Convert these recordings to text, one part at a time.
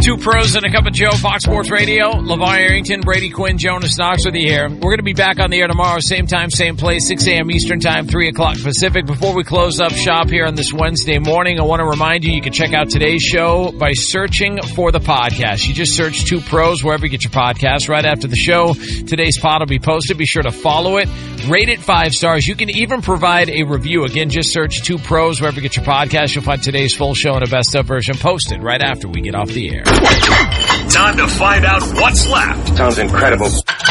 Two pros and a cup of Joe, Fox Sports Radio. LeVar Arrington, Brady Quinn, Jonas Knox with you here. We're going to be back on the air tomorrow, same time, same place, 6 a.m. Eastern Time, 3 o'clock Pacific. Before we close up shop here on this Wednesday morning, I want to remind you can check out today's show by searching for the podcast. You just search Two Pros wherever you get your podcast. Right after the show, today's pod will be posted. Be sure to follow it. Rate it 5 stars. You can even provide a review. Again, just search Two Pros wherever you get your podcast. You'll find today's full show and a best of version posted right after we get off the air. Time to find out what's left. Sounds incredible.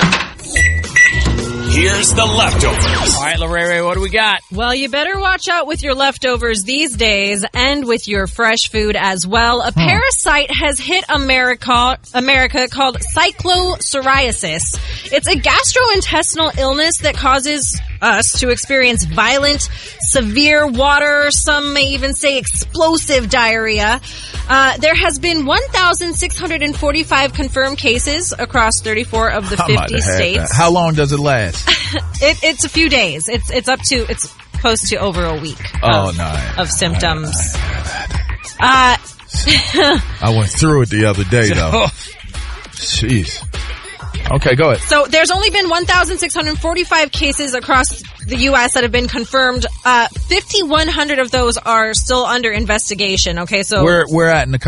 Here's the leftovers. All right, Lorere, what do we got? Well, you better watch out with your leftovers these days and with your fresh food as well. A parasite has hit America called cyclopsoriasis. It's a gastrointestinal illness that causes us to experience violent, severe water, some may even say explosive diarrhea. There has been 1,645 confirmed cases across 34 of the 50 states. How long does it last? It's a few days. It's close to over a week of symptoms. I went through it the other day, though. Jeez. Okay, go ahead. So there's only been 1,645 cases across the U.S. that have been confirmed. 5,100 of those are still under investigation. Okay, so we're at in the